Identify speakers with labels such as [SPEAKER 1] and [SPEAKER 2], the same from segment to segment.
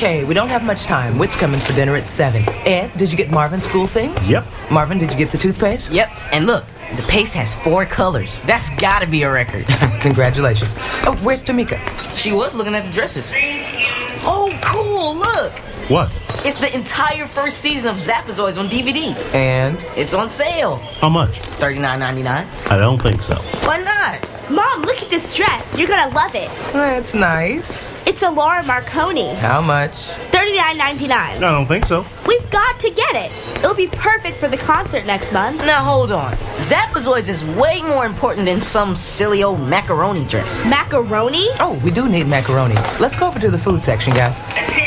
[SPEAKER 1] Okay, we don't have much time. Whit's coming for dinner at 7. Ed, did you get Marvin's school things?
[SPEAKER 2] Yep.
[SPEAKER 1] Marvin, did you get the toothpaste?
[SPEAKER 3] Yep, and look, the paste has 4 colors. That's gotta be a record.
[SPEAKER 1] Congratulations. Oh, where's Tamika?
[SPEAKER 3] She was looking at the dresses. Oh, cool, look.
[SPEAKER 2] What?
[SPEAKER 3] It's the entire first season of Zapazoids on DVD.
[SPEAKER 1] And?
[SPEAKER 3] It's on sale.
[SPEAKER 2] How much?
[SPEAKER 3] $39.99.
[SPEAKER 2] I don't think so.
[SPEAKER 3] Why not?
[SPEAKER 4] Mom, look at this dress. You're gonna love it.
[SPEAKER 1] That's nice.
[SPEAKER 4] It's a Laura Marconi.
[SPEAKER 1] How much?
[SPEAKER 4] $39.99.
[SPEAKER 2] I don't think so.
[SPEAKER 4] We've got to get it. It'll be perfect for the concert next month.
[SPEAKER 3] Now hold on. Zapazoids is way more important than some silly old macaroni dress.
[SPEAKER 4] Macaroni?
[SPEAKER 1] Oh, we do need macaroni. Let's go over to the food section, guys.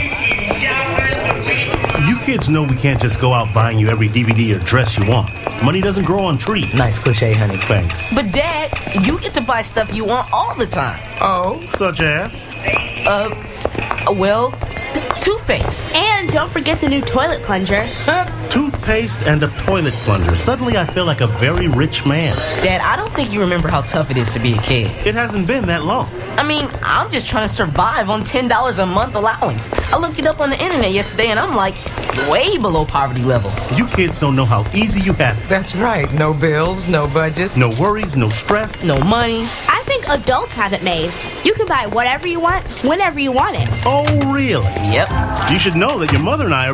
[SPEAKER 2] You kids know we can't just go out buying you every DVD or dress you want. Money doesn't grow on trees.
[SPEAKER 1] Nice cliche, honey.
[SPEAKER 2] Thanks.
[SPEAKER 3] But Dad, you get to buy stuff you want all the time.
[SPEAKER 1] Oh?
[SPEAKER 2] Such as?
[SPEAKER 3] Well, toothpaste.
[SPEAKER 4] And don't forget the new toilet plunger.
[SPEAKER 2] Toothpaste and a toilet plunger. Suddenly I feel like a very rich man.
[SPEAKER 3] Dad, I don't think you remember how tough it is to be a kid.
[SPEAKER 2] It hasn't been that long.
[SPEAKER 3] I mean, I'm just trying to survive on $10 a month allowance. I looked it up on the internet yesterday and I'm like way below poverty level.
[SPEAKER 2] You kids don't know how easy you have it.
[SPEAKER 1] That's right. No bills, no budget.
[SPEAKER 2] No worries, no stress.
[SPEAKER 3] No money.
[SPEAKER 4] I think adults have it made. You can buy whatever you want, whenever you want it.
[SPEAKER 2] Oh, really?
[SPEAKER 3] Yep.
[SPEAKER 2] You should know that your mother and I are